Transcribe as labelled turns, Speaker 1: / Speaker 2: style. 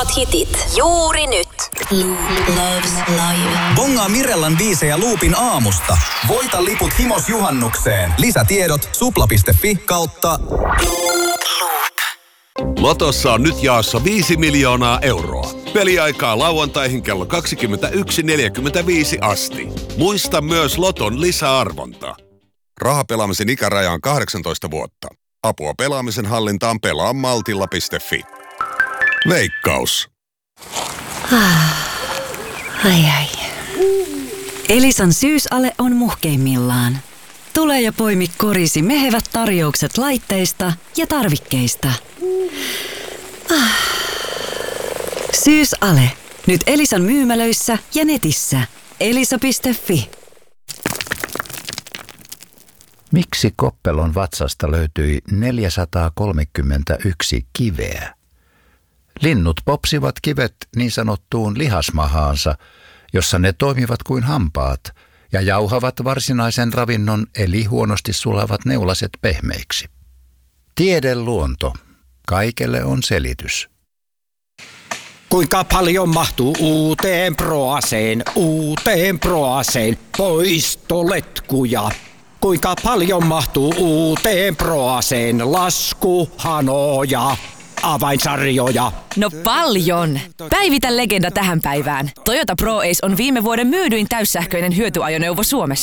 Speaker 1: Parhaat hitit juuri nyt. Loop Loves Live.
Speaker 2: Bongaa Mirellan biisejä Loopin aamusta. Voita liput Himos-juhannukseen. Lisätiedot supla.fi/Loop.
Speaker 3: Lotossa on nyt jaossa 5 miljoonaa euroa. Peliaikaa lauantaihin kello 21.45 asti. Muista myös Loton lisäarvonta. Rahapelaamisen ikäraja on 18 vuotta. Apua pelaamisen hallintaan pelaamaltilla.fi. Veikkaus.
Speaker 4: Ai. Elisan syysale on muhkeimmillaan. Tule ja poimi korisi mehevät tarjoukset laitteista ja tarvikkeista. Syysale. Nyt Elisan myymälöissä ja netissä. Elisa.fi.
Speaker 5: Miksi Koppelon vatsasta löytyi 431 kiveä? Linnut popsivat kivet niin sanottuun lihasmahaansa, jossa ne toimivat kuin hampaat ja jauhavat varsinaisen ravinnon eli huonosti sulavat neulaset pehmeiksi. Tiedeluonto. Kaikelle on selitys.
Speaker 6: Kuinka paljon mahtuu uuteen Proaseen poistoletkuja? Kuinka paljon mahtuu uuteen Proaseen laskuhanoja, avainsarjoja?
Speaker 7: No paljon! Päivitä legenda tähän päivään. Toyota Pro Ace on viime vuoden myydyin täyssähköinen hyötyajoneuvo Suomessa.